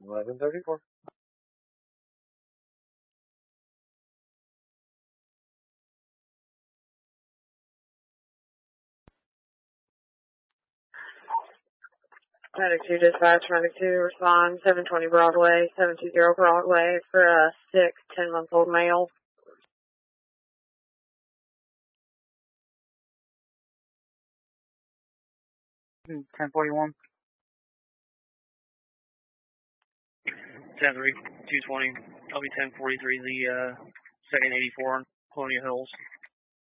11:34. Medic 2 dispatch, Medic 2 respond, 720 Broadway, 720 Broadway for a sick 10-month-old male. Hmm, 1041. 10-3, 220, LB 1043, the 284 on Colonial Hills.